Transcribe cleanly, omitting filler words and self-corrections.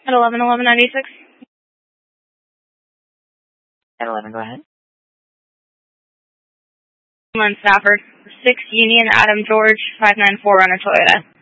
At 11-11-96. At 11, go ahead. I'm on Stafford. 6 Union Adam George 594 Runner Toyota.